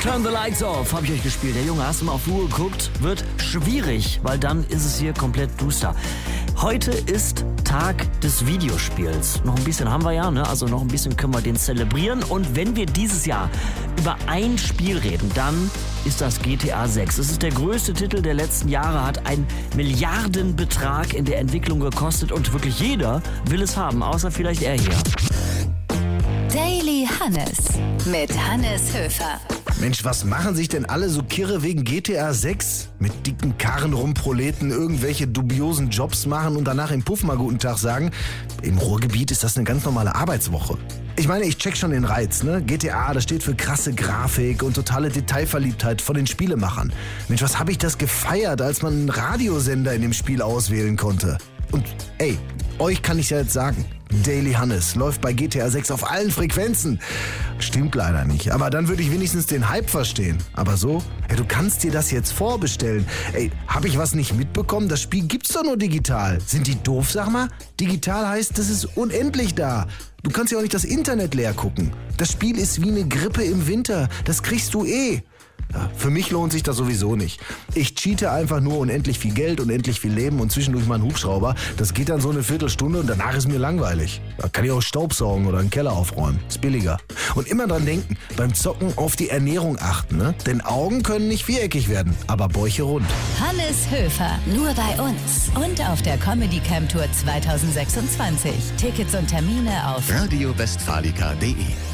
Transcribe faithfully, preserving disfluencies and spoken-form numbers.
Turn the Lights Off habe ich euch gespielt. Der Junge, hast du mal auf die Uhr geguckt? Wird schwierig, weil dann ist es hier komplett duster. Heute ist Tag des Videospiels. Noch ein bisschen haben wir ja, ne? Also noch ein bisschen können wir den zelebrieren. Und wenn wir dieses Jahr über ein Spiel reden, dann ist das G T A sechs. Es ist der größte Titel der letzten Jahre, hat einen Milliardenbetrag in der Entwicklung gekostet und wirklich jeder will es haben, außer vielleicht er hier. Daily Hannes mit Hannes Höfer. Mensch, was machen sich denn alle so kirre wegen G T A sechs? Mit dicken Karren rumproleten, irgendwelche dubiosen Jobs machen und danach im Puff mal guten Tag sagen? Im Ruhrgebiet ist das eine ganz normale Arbeitswoche. Ich meine, ich check schon den Reiz, ne? G T A, das steht für krasse Grafik und totale Detailverliebtheit von den Spielemachern. Mensch, was habe ich das gefeiert, als man einen Radiosender in dem Spiel auswählen konnte. Und ey, euch kann ich ja jetzt sagen, Daily Hannes läuft bei G T A sechs auf allen Frequenzen. Stimmt leider nicht, aber dann würde ich wenigstens den Hype verstehen. Aber so, ja, du kannst dir das jetzt vorbestellen. Ey, hab ich was nicht mitbekommen? Das Spiel gibt's doch nur digital. Sind die doof, sag mal? Digital heißt, das ist unendlich da. Du kannst ja auch nicht das Internet leer gucken. Das Spiel ist wie eine Grippe im Winter. Das kriegst du eh. Ja, für mich lohnt sich das sowieso nicht. Ich cheate einfach nur unendlich viel Geld, unendlich viel Leben und zwischendurch mal einen Hubschrauber. Das geht dann so eine Viertelstunde und danach ist mir langweilig. Da kann ich auch Staubsaugen oder einen Keller aufräumen. Ist billiger. Und immer dran denken, beim Zocken auf die Ernährung achten, ne? Denn Augen können nicht viereckig werden, aber Bäuche rund. Hannes Höfer, nur bei uns und auf der Comedy Camp Tour zwanzig sechsundzwanzig. Tickets und Termine auf radio westfalica punkt de.